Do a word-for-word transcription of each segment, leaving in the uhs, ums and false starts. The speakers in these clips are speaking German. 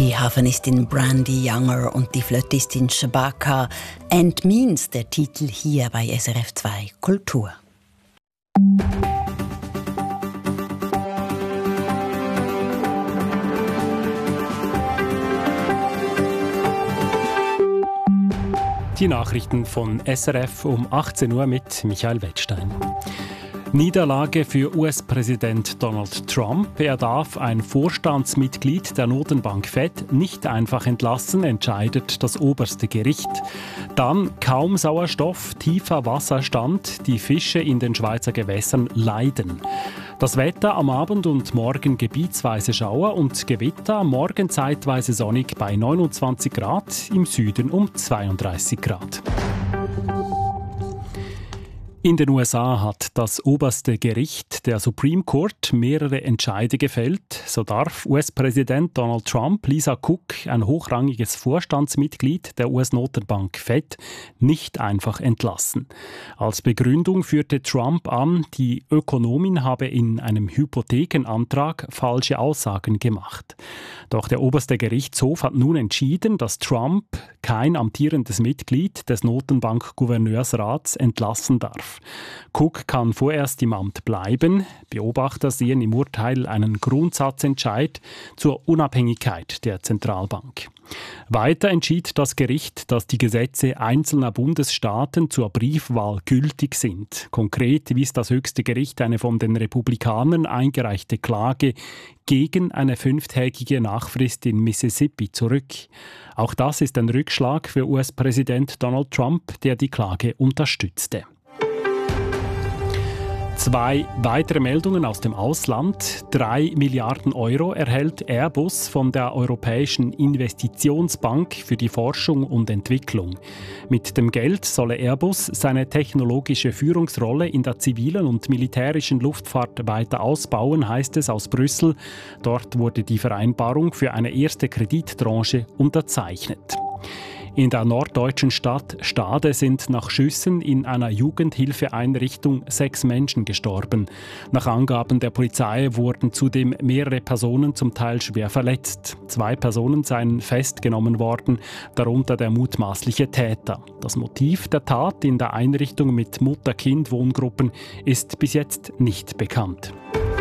Die Hafenistin Brandy Younger und die Flötistin Shabaka. And Means, der Titel hier bei S R F zwei Kultur. Die Nachrichten von S R F um achtzehn Uhr mit Michael Wettstein. Niederlage für U S-Präsident Donald Trump. Er darf ein Vorstandsmitglied der Notenbank Fed nicht einfach entlassen, entscheidet das oberste Gericht. Dann kaum Sauerstoff, tiefer Wasserstand. Die Fische in den Schweizer Gewässern leiden. Das Wetter am Abend und morgen gebietsweise Schauer und Gewitter. Morgen zeitweise sonnig bei neunundzwanzig Grad, im Süden um zweiunddreißig Grad. In den U S A hat das oberste Gericht, der Supreme Court, mehrere Entscheide gefällt. So darf U S-Präsident Donald Trump Lisa Cook, ein hochrangiges Vorstandsmitglied der U S-Notenbank Fed, nicht einfach entlassen. Als Begründung führte Trump an, die Ökonomin habe in einem Hypothekenantrag falsche Aussagen gemacht. Doch der oberste Gerichtshof hat nun entschieden, dass Trump kein amtierendes Mitglied des Notenbank-Gouverneursrats entlassen darf. Cook kann vorerst im Amt bleiben. Beobachter sehen im Urteil einen Grundsatzentscheid zur Unabhängigkeit der Zentralbank. Weiter entschied das Gericht, dass die Gesetze einzelner Bundesstaaten zur Briefwahl gültig sind. Konkret wies das höchste Gericht eine von den Republikanern eingereichte Klage gegen eine fünftägige Nachfrist in Mississippi zurück. Auch das ist ein Rückschlag für U S-Präsident Donald Trump, der die Klage unterstützte. Zwei weitere Meldungen aus dem Ausland. Drei Milliarden Euro erhält Airbus von der Europäischen Investitionsbank für die Forschung und Entwicklung. Mit dem Geld solle Airbus seine technologische Führungsrolle in der zivilen und militärischen Luftfahrt weiter ausbauen, heißt es aus Brüssel. Dort wurde die Vereinbarung für eine erste Kredittranche unterzeichnet. In der norddeutschen Stadt Stade sind nach Schüssen in einer Jugendhilfeeinrichtung sechs Menschen gestorben. Nach Angaben der Polizei wurden zudem mehrere Personen zum Teil schwer verletzt. Zwei Personen seien festgenommen worden, darunter der mutmaßliche Täter. Das Motiv der Tat in der Einrichtung mit Mutter-Kind-Wohngruppen ist bis jetzt nicht bekannt.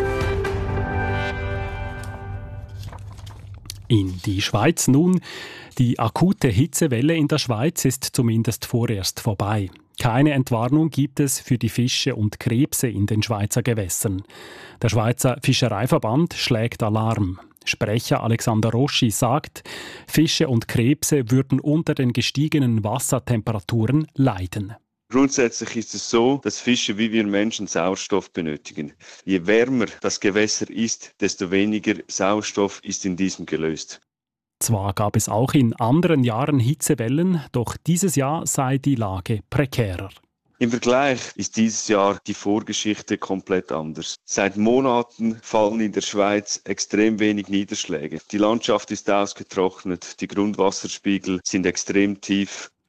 In die Schweiz nun. Die akute Hitzewelle in der Schweiz ist zumindest vorerst vorbei. Keine Entwarnung gibt es für die Fische und Krebse in den Schweizer Gewässern. Der Schweizer Fischereiverband schlägt Alarm. Sprecher Alexander Roschi sagt, Fische und Krebse würden unter den gestiegenen Wassertemperaturen leiden. Grundsätzlich ist es so, dass Fische wie wir Menschen Sauerstoff benötigen. Je wärmer das Gewässer ist, desto weniger Sauerstoff ist in diesem gelöst. Zwar gab es auch in anderen Jahren Hitzewellen, doch dieses Jahr sei die Lage prekärer. Im Vergleich ist dieses Jahr die Vorgeschichte komplett anders. Seit Monaten fallen in der Schweiz extrem wenig Niederschläge. Die Landschaft ist ausgetrocknet, die Grundwasserspiegel sind extrem tief